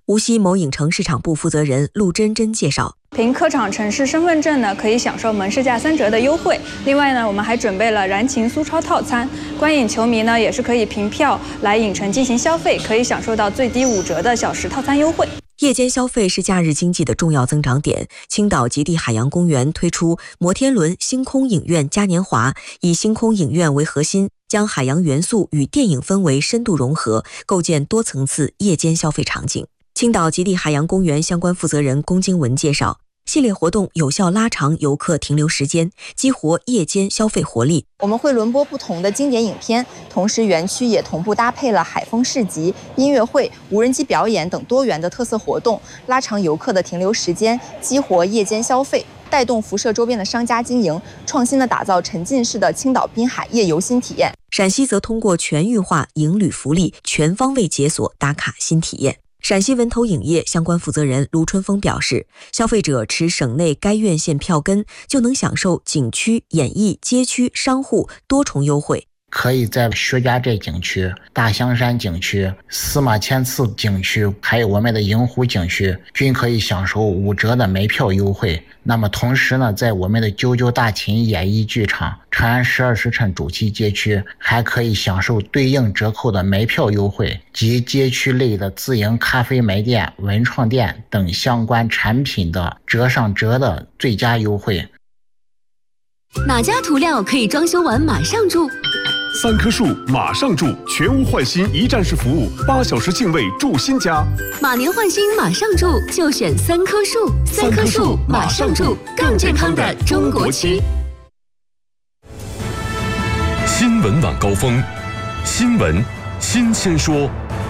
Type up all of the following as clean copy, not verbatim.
无锡某影城市场部负责人陆真真介绍， 凭科场城市身份证呢，可以享受门市价3折的优惠。另外呢，我们还准备了燃情苏超套餐，观影球迷呢也是可以凭票来影城进行消费，可以享受到最低5折的小时套餐优惠。 夜间消费是假日经济的重要增长点。青岛极地海洋公园推出摩天轮星空影院嘉年华，以星空影院为核心，将海洋元素与电影氛围深度融合，构建多层次夜间消费场景。青岛极地海洋公园相关负责人龚经文介绍，系列活动有效拉长游客停留时间，激活夜间消费活力。 我们会轮播不同的经典影片，同时园区也同步搭配了海风市集、音乐会、无人机表演等多元的特色活动，拉长游客的停留时间，激活夜间消费，带动辐射周边的商家经营，创新的打造沉浸式的青岛滨海夜游新体验。 陕西则通过全域化营旅福利，全方位解锁打卡新体验。陕西文投影业相关负责人卢春风表示，消费者持省内该院线票根，就能享受景区、演艺、街区、商户多重优惠。 可以在薛家寨景区、大香山景区、司马迁祠景区，还有我们的银湖景区，均可以享受5折的门票优惠。那么同时呢，在我们的九九大秦演艺剧场、长安12时辰主题街区，还可以享受对应折扣的门票优惠及街区类的自营咖啡门店、文创店等相关产品的折上折的最佳优惠。 哪家涂料可以装修完马上住 ？3棵树马上住，全屋换新一站式服务，8小时净位住新家。 马年换新马上住，就选3棵树。3棵树马上住，更健康的中国区。 新闻晚高峰，新闻新鲜说。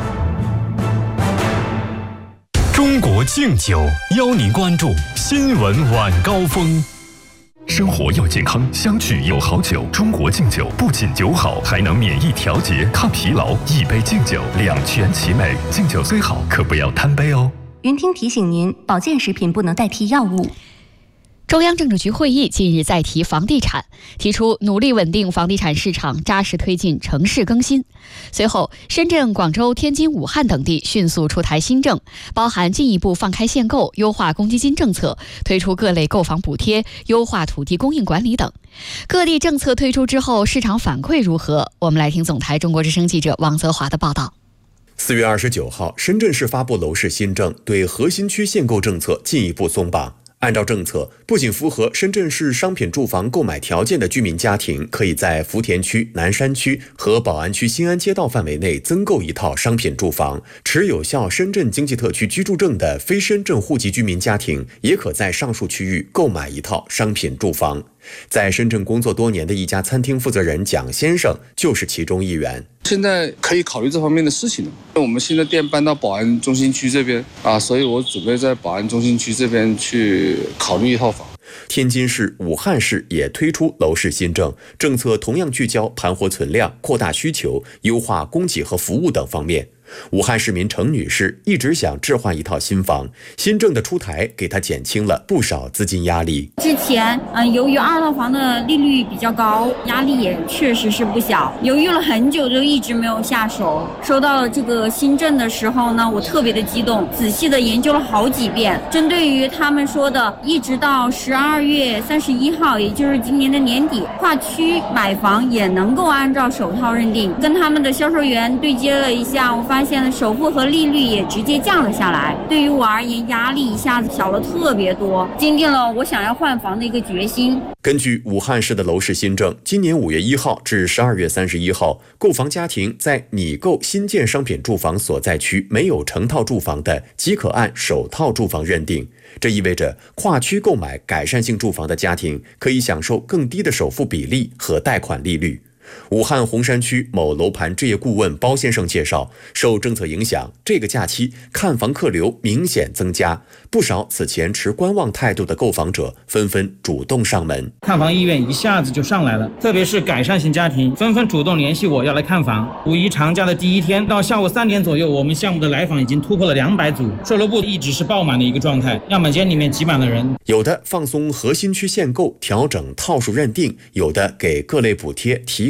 中国敬酒邀您关注新闻晚高峰。生活要健康，相聚有好酒。中国敬酒不仅酒好，还能免疫调节、抗疲劳。一杯敬酒，两全其美。敬酒虽好，可不要贪杯哦。 云听提醒您，保健食品不能代替药物。 中央政治局会议近日再提房地产，提出努力稳定房地产市场，扎实推进城市更新。随后，深圳、广州、天津、武汉等地迅速出台新政，包含进一步放开限购、优化公积金政策、推出各类购房补贴、优化土地供应管理等。各地政策推出之后，市场反馈如何？我们来听总台中国之声记者王泽华的报道。 4月29号，深圳市发布楼市新政，对核心区限购政策进一步松绑。按照政策，不仅符合深圳市商品住房购买条件的居民家庭，可以在福田区、南山区和宝安区新安街道范围内增购一套商品住房；持有效深圳经济特区居住证的非深圳户籍居民家庭，也可在上述区域购买一套商品住房。在深圳工作多年的一家餐厅负责人蒋先生就是其中一员。 现在可以考虑这方面的事情了。我们新的店搬到宝安中心区这边所以我准备在宝安中心区这边去考虑一套房。 天津市、武汉市也推出楼市新政，政策同样聚焦盘活存量、扩大需求、优化供给和服务等方面。武汉市民程女士一直想置换一套新房，新政的出台给她减轻了不少资金压力。 之前由于2套房的利率比较高，压力也确实是不小，犹豫了很久就一直没有下手。收到了这个新政的时候呢，我特别的激动，仔细的研究了好几遍。针对于他们说的一直到12月31号，也就是今年的年底，跨区买房也能够按照首套认定，跟他们的销售员对接了一下，我发现首付和利率也直接降了下来。对于我而言，压力一下子小了特别多，坚定了我想要换房的一个决心。 根据武汉市的楼市新政，今年5月1号至12月31号，购房家庭在拟购新建商品住房所在区没有成套住房的，即可按首套住房认定。这意味着跨区购买改善性住房的家庭可以享受更低的首付比例和贷款利率。武汉洪山区某楼盘置业顾问包先生介绍，受政策影响，这个假期看房客流明显增加，不少此前持观望态度的购房者纷纷主动上门， 看房意愿一下子就上来了，特别是改善型家庭纷纷主动联系我要来看房。五一长假的第一天到下午3点左右，我们项目的来访已经突破了200组，售楼部一直是爆满的一个状态，样本间里面挤满了人。 有的放松核心区限购，调整套数认定，有的给各类补贴提贷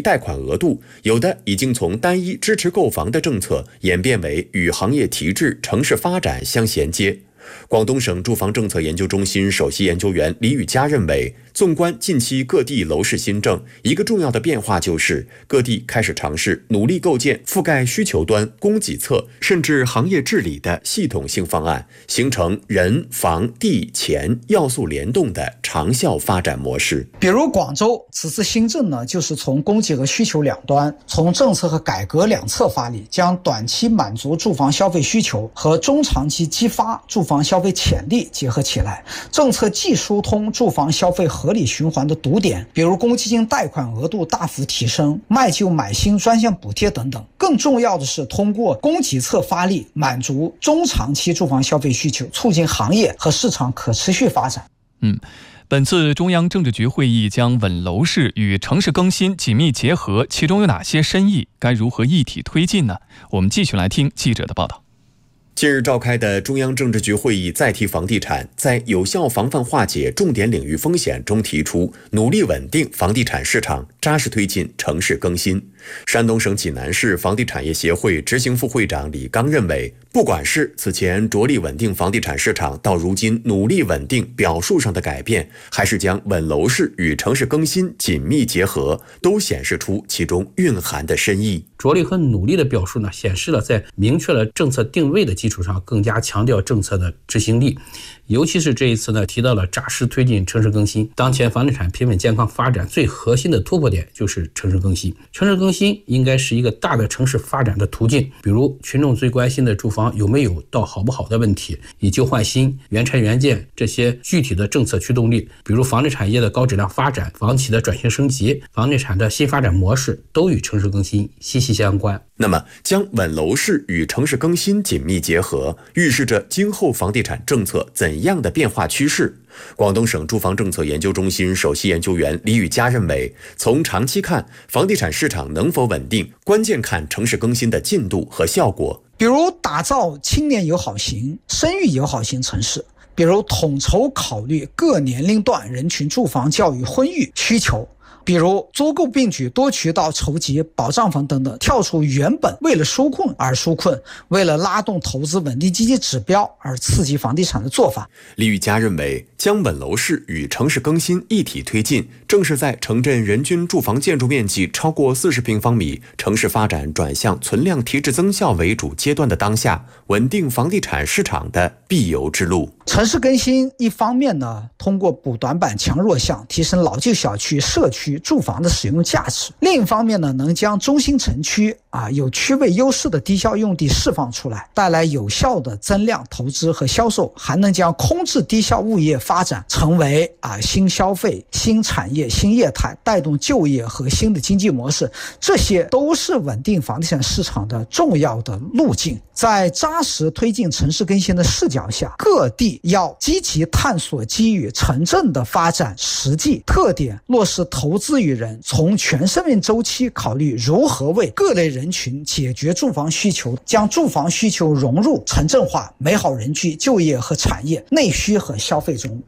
贷款额度，有的已经从单一支持购房的政策演变为与行业提质、城市发展相衔接。广东省住房政策研究中心首席研究员李宇佳认为，纵观近期各地楼市新政，一个重要的变化就是各地开始尝试努力构建覆盖需求端、供给侧甚至行业治理的系统性方案，形成人、房、地、钱要素联动的长效发展模式。 比如广州此次新政呢，就是从供给和需求两端，从政策和改革两侧发力，将短期满足住房消费需求和中长期激发住房消费潜力结合起来。政策既疏通住房消费合理循环的堵点，比如公积金贷款额度大幅提升、卖旧买新专项补贴等等，更重要的是通过供给侧发力，满足中长期住房消费需求，促进行业和市场可持续发展。 本次中央政治局会议将稳楼市与城市更新紧密结合，其中有哪些深意？该如何一体推进呢？我们继续来听记者的报道。 近日召开的中央政治局会议再提房地产，在有效防范化解重点领域风险中提出，努力稳定房地产市场，扎实推进城市更新。山东省济南市房地产业协会执行副会长李刚认为，不管是此前着力稳定房地产市场，到如今努力稳定表述上的改变，还是将稳楼市与城市更新紧密结合，都显示出其中蕴含的深意。 着力和努力的表述呢，显示了在明确了政策定位的基础上，更加强调政策的执行力。尤其是这一次呢，提到了扎实推进城市更新。当前房地产平稳健康发展最核心的突破点就是城市更新。城市更新应该是一个大的城市发展的途径，比如群众最关心的住房有没有到好不好的问题，以旧换新、原拆原建这些具体的政策驱动力，比如房地产业的高质量发展、房企的转型升级、房地产的新发展模式，都与城市更新息息相关。 那么，将稳楼市与城市更新紧密结合，预示着今后房地产政策怎样的变化趋势？广东省住房政策研究中心首席研究员李宇佳认为，从长期看，房地产市场能否稳定，关键看城市更新的进度和效果。 比如打造青年友好型、生育友好型城市，比如统筹考虑各年龄段人群住房、教育、婚育需求，比如租购并举、多渠道筹集保障房等等，跳出原本为了纾困而纾困，为了拉动投资稳定经济指标而刺激房地产的做法。 李宇佳认为，将稳楼市与城市更新一体推进，正是在城镇人均住房建筑面积超过40平方米、城市发展转向存量提质增效为主阶段的当下，稳定房地产市场的必由之路。 城市更新一方面呢，通过补短板、强弱项，提升老旧小区、社区住房的使用价值；另一方面呢，能将中心城区有区位优势的低效用地释放出来，带来有效的增量投资和销售，还能将空置低效物业发展成为新消费、新产业、新业态，带动就业和新的经济模式。这些都是稳定房地产市场的重要的路径。在扎实推进城市更新的视角下，各地要积极探索基于城镇的发展实际特点，落实投资于人，从全生命周期考虑如何为各类人群解决住房需求，将住房需求融入城镇化、美好人居、就业和产业、内需和消费中。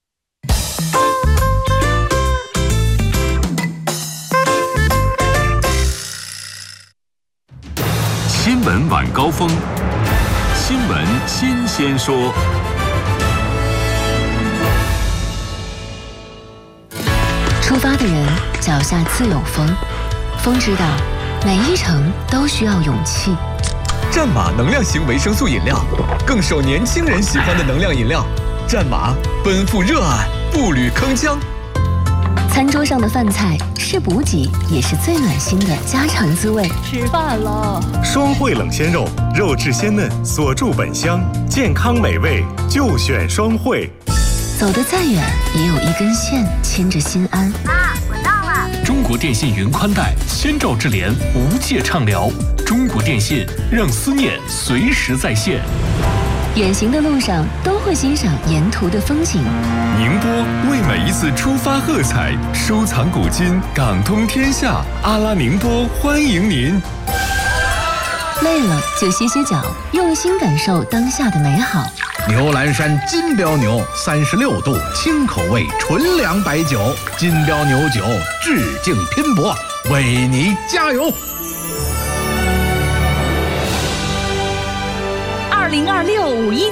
新闻晚高峰，新闻新鲜说。 出发的人脚下自有风，风知道每一程都需要勇气。 战马能量型维生素饮料，更受年轻人喜欢的能量饮料。战马奔赴热爱，步履铿锵。 餐桌上的饭菜是补给，也是最暖心的家常滋味。 吃饭了， 双汇冷鲜肉，肉质鲜嫩，锁住本香，健康美味就选双汇。 走得再远，也有一根线牵着心安。 妈，我到了。 中国电信云宽带，千兆智联，无界畅聊。中国电信让思念随时在线。 远行的路上都会欣赏沿途的风景。 宁波为每一次出发喝彩，收藏古今，港通天下。阿拉宁波欢迎您。 累了就歇歇脚，用心感受当下的美好。 牛栏山金标牛，36度，清口味，纯粮白酒。金标牛酒，致敬拼搏， 为你加油 ！2026五一